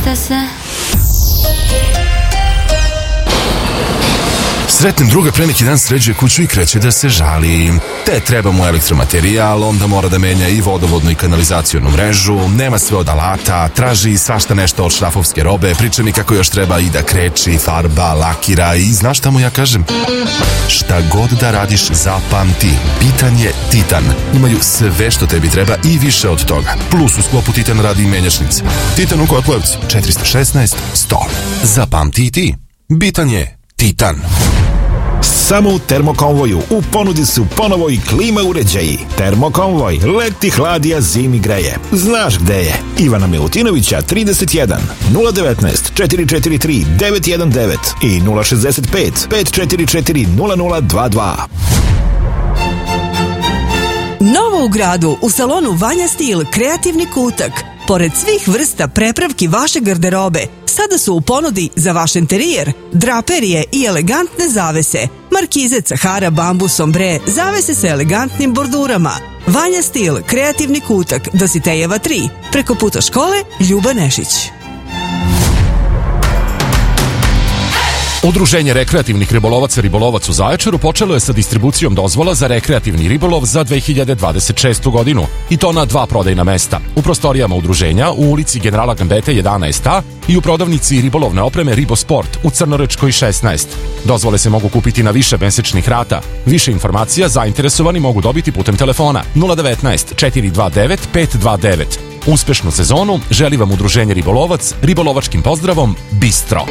Pušta se. Sretnem druga pre neki dan sređuje kuću i kreće da se žali. Te treba mu elektromaterijal, onda mora da menja i vodovodnu i kanalizacionu mrežu, nema sve od alata, traži svašta nešto od šrafovske robe, priča mi kako još treba i da kreči, farba, lakira i znaš šta mu ja kažem? Šta god da radiš, zapamti, Titan je Titan. Imaju sve što tebi treba i više od toga. Plus u sklopu Titan radi i menjačnice. Titan u Kotlevcu, 416 100. Zapamti i ti, bitan je Titan. Samo u Termokonvoju u ponudi su ponovo i klima uređaji. Termokonvoj, leti hladi, a zimi greje. Znaš gde je? Ivana Milutinovića 31 019 443 919 i 065 544 0022. Novo u gradu, u salonu Vanja Stil, kreativni kutak. Pored svih vrsta prepravki vaše garderobe, sada su u ponudi za vaš interijer, draperije i elegantne zavese, markize, cahara, bambus, ombre, zavese sa elegantnim bordurama. Vanja Stil, kreativni kutak, Dositejeva 3, preko puta škole Ljuba Nešić. Udruženje rekreativnih ribolovaca Ribolovac u Zaječaru počelo je sa distribucijom dozvola za rekreativni ribolov za 2026. godinu i to na 2 prodajna mesta. U prostorijama udruženja u ulici Generala Gambete 11a i u prodavnici ribolovne opreme Ribosport u Crnorečkoj 16. Dozvole se mogu kupiti na više mesečnih rata. Više informacija zainteresovani mogu dobiti putem telefona 019 429 529. Uspešnu sezonu želi vam Udruženje Ribolovac, ribolovačkim pozdravom Bistro.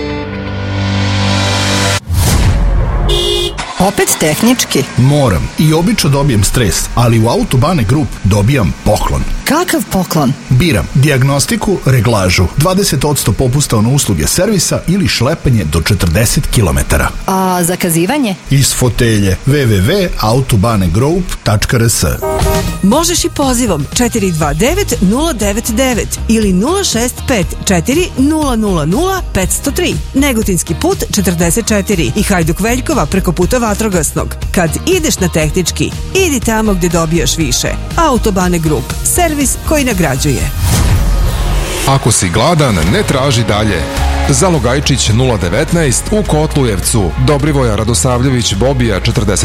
Opet tehnički? Moram i obično dobijem stres, ali u Autobane Group dobijam poklon. Kakav poklon? Biram dijagnostiku, reglažu, 20% popusta na usluge servisa ili šlepanje do 40 km. A zakazivanje? Iz fotelje www.autobanegroup.rs. Možeš i pozivom 429 099 ili 065 4 000 503. Negotinski put 44 i Hajduk Veljkova preko puta Vatrogasnog. Kad ideš na tehnički, idi tamo gde dobijaš više. Autobane Group, servis koji nagrađuje. Ako si gladan, ne traži dalje. Zalogajčić 019 u Kotlujevcu, Dobrivoja Radosavljević Bobija 40